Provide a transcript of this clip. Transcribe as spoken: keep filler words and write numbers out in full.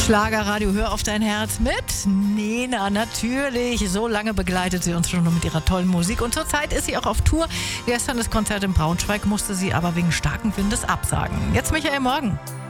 Schlagerradio, hör auf dein Herz mit Nena, natürlich. So lange begleitet sie uns schon mit ihrer tollen Musik und zurzeit ist sie auch auf Tour. Gestern das Konzert in Braunschweig musste sie aber wegen starken Windes absagen. Jetzt Michael Morgen.